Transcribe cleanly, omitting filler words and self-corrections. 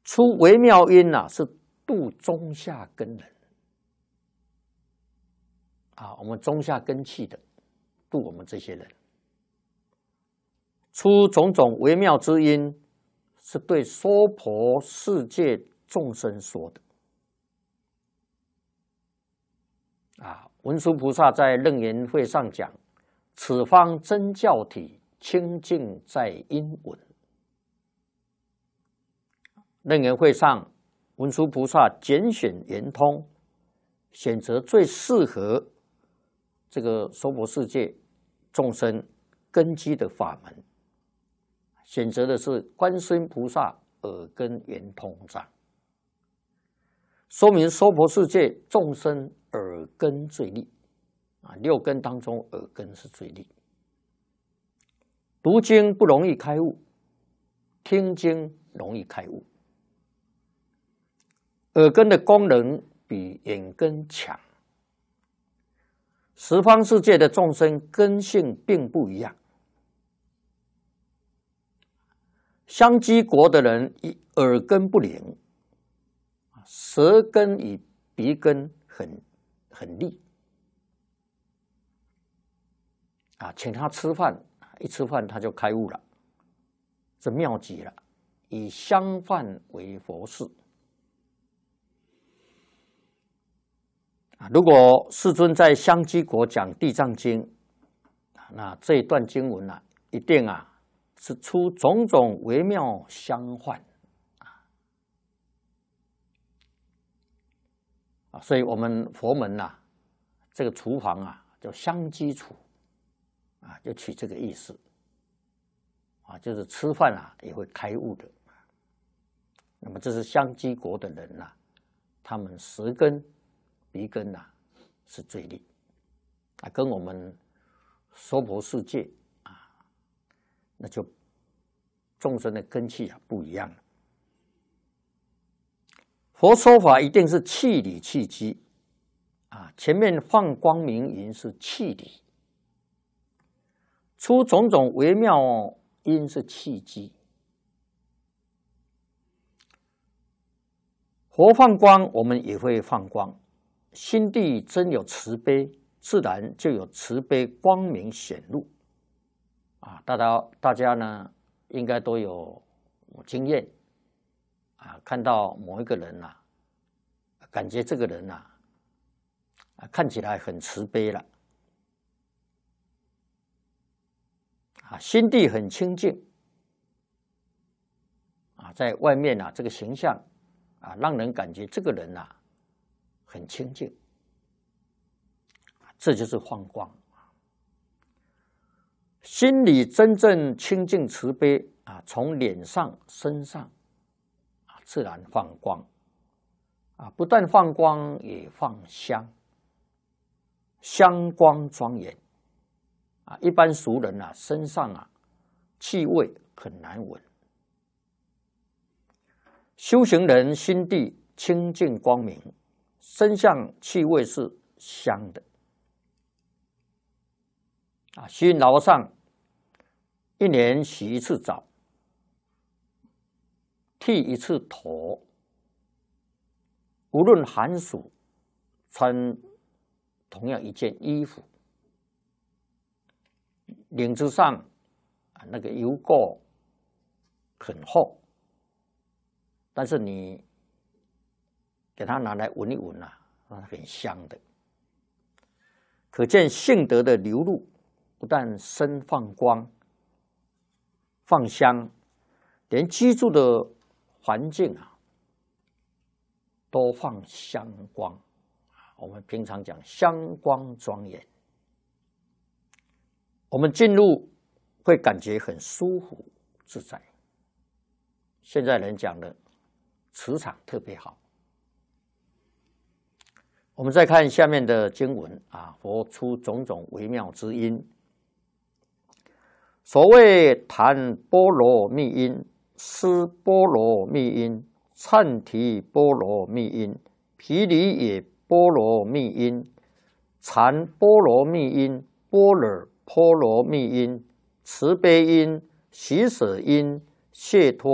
出微妙音是度中下根人我们中下根器的，度我们这些人。出种种微妙之音，是对娑婆世界众生说的。文殊菩萨在楞严会上讲，此方真教体，清净在音闻。楞严会上，文殊菩萨拣选圆通，选择最适合这个娑婆世界众生根基的法门，选择的是观世音菩萨耳根圆通藏，说明娑婆世界众生耳根最利六根当中耳根是最利。读经不容易开悟，听经容易开悟。耳根的功能比眼根强。十方世界的众生根性并不一样。香积国的人耳根不灵，舌根与鼻根很利请他吃饭，一吃饭他就开悟了，这妙极了。以香饭为佛事如果世尊在香积国讲地藏经，那这一段经文一定是出种种微妙香饭所以我们佛门这个厨房叫香积厨就取这个意思就是吃饭也会开悟的。那么这是香积国的人他们舌根鼻根是最利跟我们娑婆世界那就众生的根器不一样了。佛说法一定是气理气机前面放光明云是气理，出种种微妙音是气机。佛放光，我们也会放光。心地真有慈悲，自然就有慈悲光明显露大家呢应该都有经验看到某一个人感觉这个人看起来很慈悲了心地很清净在外面这个形象让人感觉这个人很清净，这就是放光。心里真正清净慈悲从脸上身上自然放光不但放光也放香，香光庄严一般俗人身上气味很难闻，修行人心地清净光明，身上气味是香的虚云老和尚一年洗一次澡，剃一次头，无论寒暑穿同样一件衣服，领子上那个油垢很厚，但是你给它拿来闻一闻它很香的。可见性德的流露，不但身放光放香，连居住的环境都放香光。我们平常讲香光庄严，我们进入会感觉很舒服自在。现在人讲的磁场特别好。我们再看下面的经文佛出种种微妙之音。所谓檀波罗蜜音、尸波罗蜜音、忏提波罗蜜音、毗梨耶波罗蜜音、禅波罗蜜音、般若波罗蜜音、慈悲音、喜舍音、解脱